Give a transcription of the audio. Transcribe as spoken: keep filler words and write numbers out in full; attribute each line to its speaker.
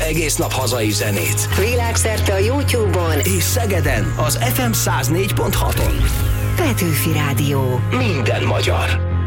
Speaker 1: egész nap hazai zenét.
Speaker 2: Világszerte a YouTube-on
Speaker 1: és Szegeden az ef em száz négy pont haton.
Speaker 2: Petőfi Rádió.
Speaker 1: Minden magyar.